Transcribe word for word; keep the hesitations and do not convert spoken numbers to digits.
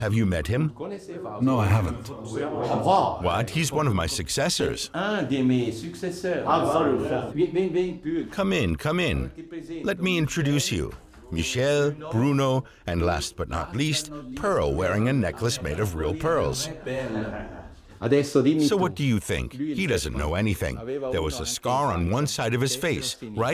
Have you met him? No, I haven't. What? He's one of my successors. Come in, come in. Let me introduce you. Michel, Bruno, and last but not least, Pearl wearing a necklace made of real pearls. So what do you think? He doesn't know anything. There was a scar on one side of his face, right